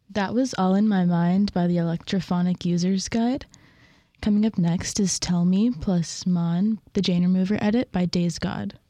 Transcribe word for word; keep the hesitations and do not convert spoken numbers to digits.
That was All in My Mind by the Electrophonic User's Guide. Coming up next is Tell Me plus Mon, the Jane Remover edit by Days God.